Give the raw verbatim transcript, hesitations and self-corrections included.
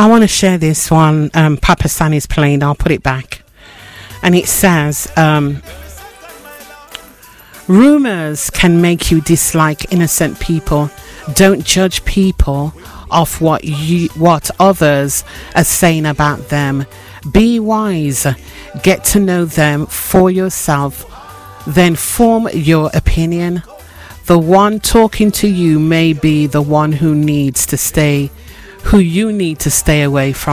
I want to share this one. Um, Papa San is playing. I'll put it back. And it says, um, rumors can make you dislike innocent people. Don't judge people off what you, what others are saying about them. Be wise. Get to know them for yourself. Then form your opinion. The one talking to you may be the one who needs to stay, who you need to stay away from.